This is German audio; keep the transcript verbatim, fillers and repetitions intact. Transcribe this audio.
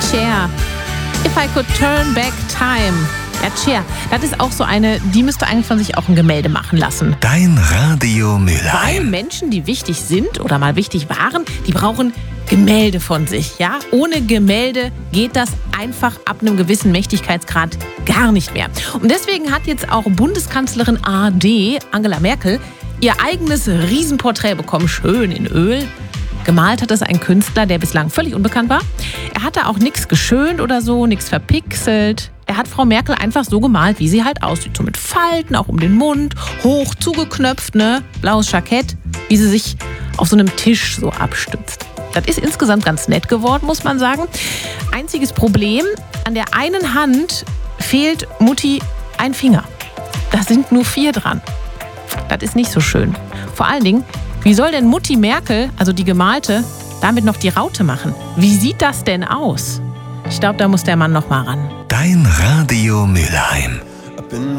Cher. If I could turn back time. Ja, Cher, das ist auch so eine, die müsste eigentlich von sich auch ein Gemälde machen lassen. Dein Radio Weil Mülheim. Menschen, die wichtig sind oder mal wichtig waren, die brauchen Gemälde von sich. Ja? Ohne Gemälde geht das einfach ab einem gewissen Mächtigkeitsgrad gar nicht mehr. Und deswegen hat jetzt auch Bundeskanzlerin A D, Angela Merkel, ihr eigenes Riesenporträt bekommen, schön in Öl. Gemalt hat es ein Künstler, der bislang völlig unbekannt war. Er hatte auch nichts geschönt oder so, nichts verpixelt. Er hat Frau Merkel einfach so gemalt, wie sie halt aussieht. So mit Falten, auch um den Mund, hoch zugeknöpft, ne? Blaues Jackett, wie sie sich auf so einem Tisch so abstützt. Das ist insgesamt ganz nett geworden, muss man sagen. Einziges Problem, an der einen Hand fehlt Mutti ein Finger. Da sind nur vier dran. Das ist nicht so schön. Vor allen Dingen, wie soll denn Mutti Merkel, also die Gemalte, damit noch die Raute machen? Wie sieht das denn aus? Ich glaube, da muss der Mann noch mal ran. Dein Radio Mülheim.